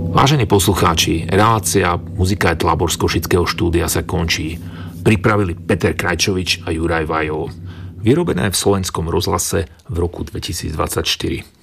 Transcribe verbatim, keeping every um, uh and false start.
Vážení poslucháči, relácia Muzika et Labor z Košického štúdia sa končí. Pripravili Peter Krajčovič a Juraj Vajov. Vyrobené v Slovenskom rozhlase v roku dvetisícdvadsaťštyri.